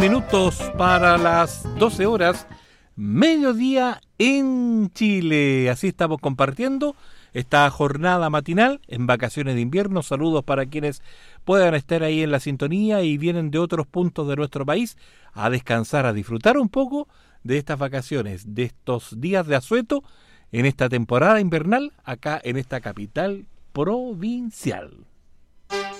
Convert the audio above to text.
Minutos para las 12 horas, mediodía en Chile. Así estamos compartiendo esta jornada matinal en vacaciones de invierno. Saludos para quienes puedan estar ahí en la sintonía y vienen de otros puntos de nuestro país a descansar, a disfrutar un poco de estas vacaciones, de estos días de asueto en esta temporada invernal acá en esta capital provincial.